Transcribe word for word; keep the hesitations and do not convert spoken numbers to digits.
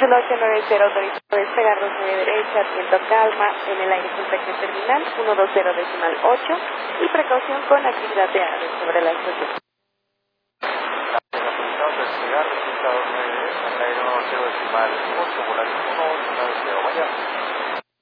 Crucero ocho nueve cero, autorizado despegar dos nueve derecha, viento calma, en el aire con frecuencia terminal, ciento veinte decimal ocho, y precaución con actividad de aves sobre la estación. Autorizado despegar, resultado nueve, en el aire uno cero decimal ocho, volación uno ocho nueve cero, vaya.